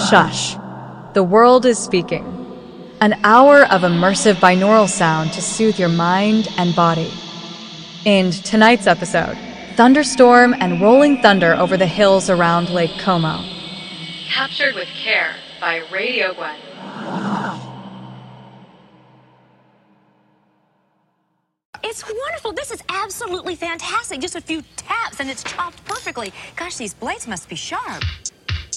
Shush. The world is speaking. An hour of immersive binaural sound to soothe your mind and body. In tonight's episode, thunderstorm and rolling thunder over the hills around Lake Como. Captured with care by Radio Gwen. It's wonderful. This is absolutely fantastic. Just a few taps and it's chopped perfectly. Gosh, these blades must be sharp.